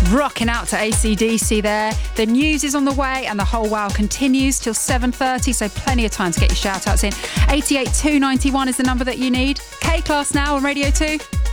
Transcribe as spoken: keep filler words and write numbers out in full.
Rocking out to A C D C there. The news is on the way and the whole wow continues till seven thirty, so plenty of time to get your shout outs in. eight eight two nine one is the number that you need. K-Class now on Radio two.